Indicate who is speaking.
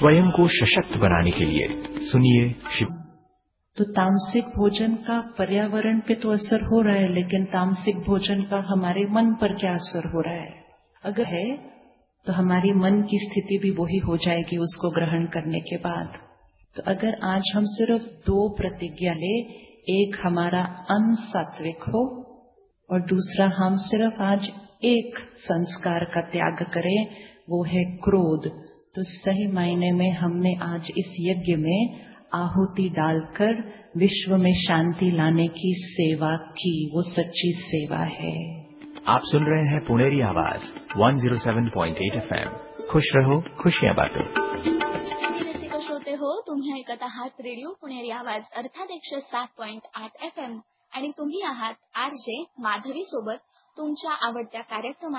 Speaker 1: स्वयं को सशक्त बनाने के लिए सुनिए शिव।
Speaker 2: तो तामसिक भोजन का पर्यावरण पे तो असर हो रहा है, लेकिन तामसिक भोजन का हमारे मन पर क्या असर हो रहा है? अगर है तो हमारी मन की स्थिति भी वही हो जाएगी उसको ग्रहण करने के बाद। तो अगर आज हम सिर्फ 2 प्रतिज्ञा ले, एक हमारा अन्न सात्विक हो और दूसरा हम सिर्फ आज एक संस्कार का त्याग करें, वो है क्रोध, तो सही मायने में हमने आज इस यज्ञ में आहुति डालकर विश्व में शांति लाने की सेवा की। वो सच्ची सेवा है।
Speaker 1: आप सुन रहे हैं पुणेरी आवाज 107.8 FM। खुश रहो, खुशियां बांटो।
Speaker 3: रसिक श्रोते हो, तुम्ही ऐकत आहात रेडिओ पुणेरी आवाज अर्थात 107.8 FM आणि तुम्ही आहात RJ माधवी सोबत तुमच्या आवडत्या कार्यक्रमात